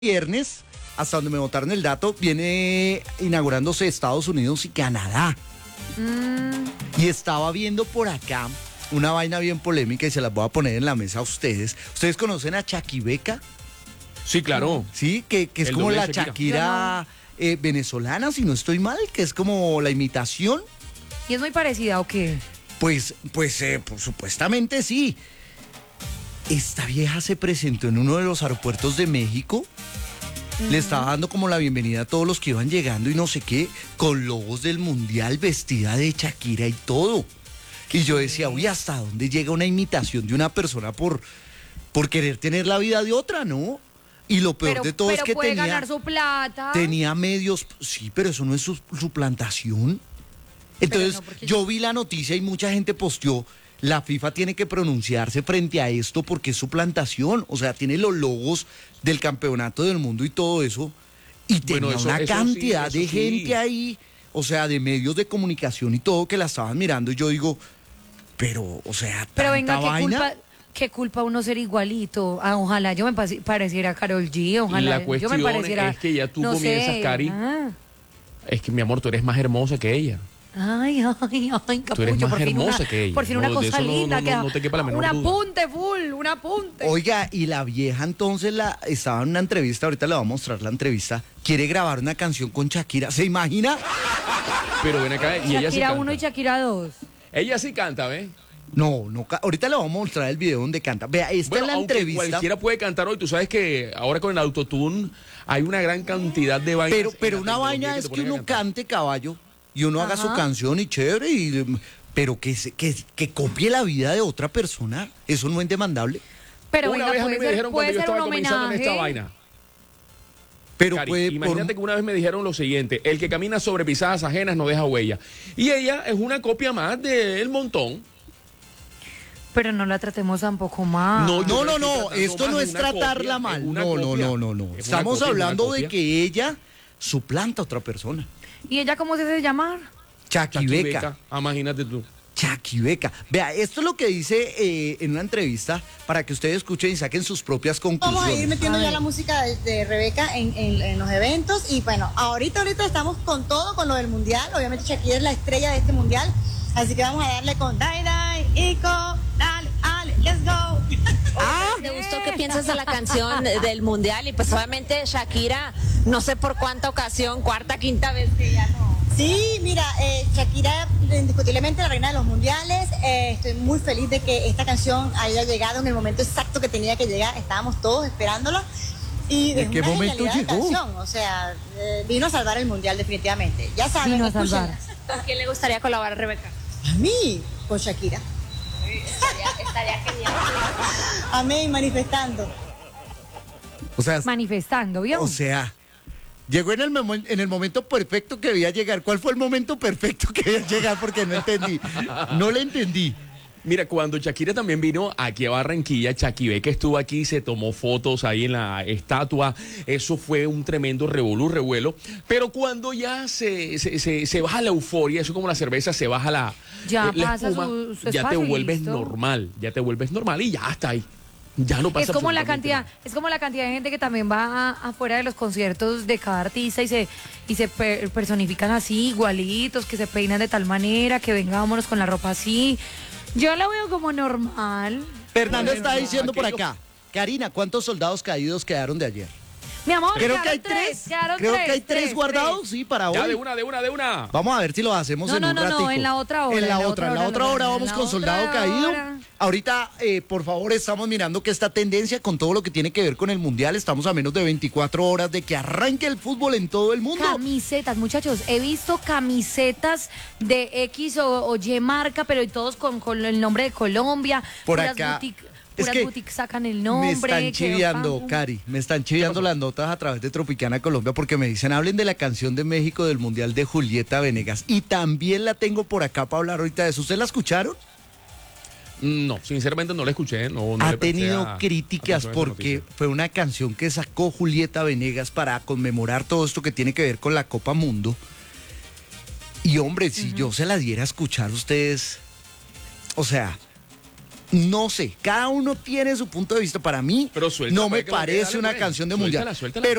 viernes, hasta donde me botaron el dato, viene inaugurándose Estados Unidos y Canadá. Y estaba viendo por acá una vaina bien polémica y se las voy a poner en la mesa a ustedes. ¿Ustedes conocen a Chaquibeca? Sí, claro. Sí, que es El como doble la de Shakira venezolana, si no estoy mal, que es como la imitación. ¿Y es muy parecida o qué? Pues supuestamente sí. Esta vieja se presentó en uno de los aeropuertos de México. Le estaba dando como la bienvenida a todos los que iban llegando y no sé qué, con logos del mundial, vestida de Shakira y todo. Y yo decía, uy, ¿hasta dónde llega una imitación de una persona por querer tener la vida de otra, no? Y lo peor de todo es que puede ganar su plata. tenía medios, sí, pero eso no es suplantación. Entonces, no, porque yo vi la noticia y mucha gente posteó, la FIFA tiene que pronunciarse frente a esto porque es suplantación. O sea, tiene los logos del campeonato del mundo y todo eso. Y tenía Bueno, una cantidad sí, de sí. gente ahí, o sea, de medios de comunicación y todo que la estaban mirando. Y yo digo, pero, o sea, Pero tanta venga, vaina. ¿qué culpa uno ser igualito? Ah, ojalá yo me pareciera a Karol G, ojalá La cuestión yo me pareciera, es que ya tú no comienzas, sé. Cari. Es que, mi amor, tú eres más hermosa que ella. Ay, Capucho, Tú eres más por fin hermosa que ella. Por fin una No, de cosa eso no- linda. no te quepa la menor un duda. apunte full, un apunte. Oiga, y la vieja entonces estaba en una entrevista, ahorita le voy a mostrar la entrevista, quiere grabar una canción con Shakira, ¿se imagina? Pero ven acá, y ella sí Shakira canta. 1 y Shakira 2. Ella sí canta, ¿ves? No, ahorita le vamos a mostrar el video donde canta. Vea, esta Bueno, es la aunque entrevista. cualquiera puede cantar hoy. Tú sabes que ahora con el autotune hay una gran cantidad de vainas. Pero en la una vaina tecnología es te que ponen a uno cantar. cante, caballo, y uno haga su Ajá. canción y chévere, pero que copie la vida de otra persona, eso no es demandable. Pero Una venga, vez a mí me dijeron cuando yo ser estaba un comenzando en esta homenaje. vaina. Pero Cari, puede, imagínate que una vez me dijeron lo siguiente: el que camina sobre pisadas ajenas no deja huella. Y ella es una copia más del montón. Pero no la tratemos tampoco mal. No, yo No, estoy esto tratando no más es de una tratarla copia, mal, es una no. copia. Es una Estamos copia, es una hablando de copia. que ella suplanta a otra persona. ¿Y ella cómo se hace llamar? Chaquibeca. Imagínate tú. Chaquibeca. Vea, esto es lo que dice en una entrevista para que ustedes escuchen y saquen sus propias conclusiones. Vamos a ir metiendo ya la música de Rebeca en los eventos y bueno, ahorita estamos con todo, con lo del mundial, obviamente Shakira es la estrella de este mundial, así que vamos a darle con Dai Dai, Ico, dale, ale, let's go. ¿Te gustó? ¿Qué piensas de la canción del mundial? Y pues obviamente Shakira, no sé por cuánta ocasión, cuarta, quinta vez que ya no. Sí, mira, Shakira indiscutiblemente la reina de los mundiales, estoy muy feliz de que esta canción haya llegado en el momento exacto que tenía que llegar, estábamos todos esperándolo. Y ¿En es qué una momento genialidad de llegó? canción, o sea, vino a salvar el mundial definitivamente. Ya saben, Vino a salvar. escúchenla. ¿Con quién le gustaría colaborar, Rebeca? A mí, con Shakira. Estaría genial. A mí, manifestando. O sea, Manifestando, ¿vio? o sea, llegó en el momento perfecto que debía llegar. ¿Cuál fue el momento perfecto que debía llegar? Porque no entendí. No le entendí. Mira, cuando Shakira también vino aquí a Barranquilla, Chaquibeca estuvo aquí, se tomó fotos ahí en la estatua, eso fue un tremendo revuelo, pero cuando ya se baja la euforia, eso como la cerveza, se baja la pasa espuma, su ya te espacio y vuelves listo. normal y ya está ahí. Ya no pasa Es como la absolutamente cantidad, nada. es como la cantidad de gente que también va afuera de los conciertos de cada artista y se personifican así, igualitos, que se peinan de tal manera, que vengámonos con la ropa así. Yo la veo como normal. Fernando Bueno, está diciendo por aquello- acá. Karina, ¿cuántos soldados caídos quedaron de ayer? Mi amor, Creo quedaron que hay tres. Creo que hay tres guardados, sí, para hoy. Ya, de una. Vamos a ver si lo hacemos No, en no, un no, ratico. en la otra hora, En la otra hora vamos en la con Soldado otra Caído. hora. Ahorita, por favor, estamos mirando que esta tendencia con todo lo que tiene que ver con el Mundial. Estamos a menos de 24 horas de que arranque el fútbol en todo el mundo. Camisetas, muchachos, he visto camisetas de X o Y marca, pero todos con el nombre de Colombia. Por puras acá. Puras Es que boutiques sacan el Me nombre. están chiviando, pam. Cari, me están chiviando las notas a través de Tropicana Colombia porque me dicen, hablen de la canción de México del Mundial de Julieta Venegas. Y también la tengo por acá para hablar ahorita de eso. ¿Ustedes la escucharon? No, sinceramente no la escuché. No Ha le presté tenido críticas atención a esa porque noticia. fue una canción que sacó Julieta Venegas para conmemorar todo esto que tiene que ver con la Copa Mundo. Y hombre, si yo se la diera a escuchar ustedes, o sea, No sé, cada uno tiene su punto de vista. Para mí Pero suelta, no me pues, que la parece dale, una pues. canción de Suéltala, mundial. suéltala. Pero